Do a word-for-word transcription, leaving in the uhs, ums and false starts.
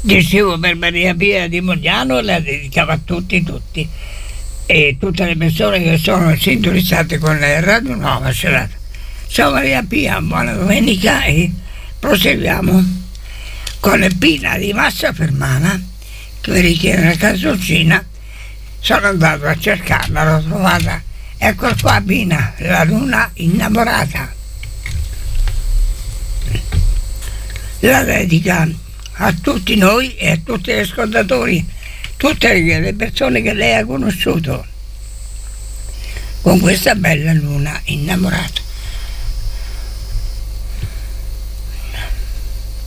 Dicevo, per Maria Pia di Mogliano la dedicavo a tutti, tutti, e tutte le persone che sono sintonizzate con la Radio Nuova Serata. Ciao Maria Pia, buona domenica e proseguiamo con Pina di Massa Fermana, che mi richiede una canzoncina. Sono andato a cercarla, l'ho trovata. Ecco qua Pina, la luna innamorata. La dedica a tutti noi e a tutti gli ascoltatori, tutte le persone che lei ha conosciuto, con questa bella luna innamorata.